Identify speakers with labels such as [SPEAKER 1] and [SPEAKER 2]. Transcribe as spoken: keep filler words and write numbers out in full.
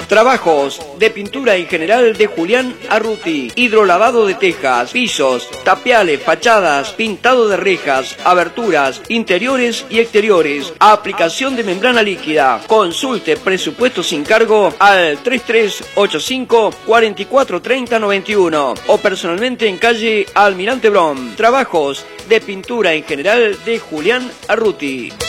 [SPEAKER 1] Trabajos de pintura en general de Julián Arruti. Hidrolavado de tejas, pisos, tapiales, fachadas, pintado de rejas, aberturas, interiores y exteriores. Aplicación de membrana líquida. Consulte presupuesto sin cargo al tres tres ocho cinco, cuatro cuatro tres cero nueve uno o personalmente en calle Almirante Brom. Trabajos de pintura en general de Julián Arruti.